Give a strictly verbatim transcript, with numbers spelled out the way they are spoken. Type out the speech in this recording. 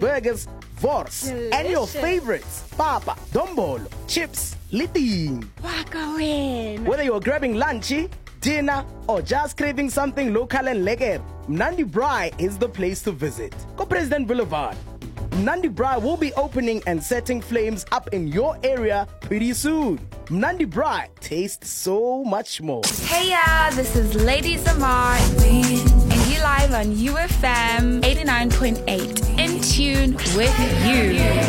burgers, Vors, and your favorites, Papa, Dombolo, chips, Liting. Whether you're grabbing lunchy, dinner, or just craving something local and lekker, Mnandi Braai is the place to visit. Go President Boulevard. Mnandi Braai will be opening and setting flames up in your area pretty soon. Mnandi Braai tastes so much more. Hey ya, this is Lady Zamar, and you live on U F M eighty-nine point eight. In tune with you.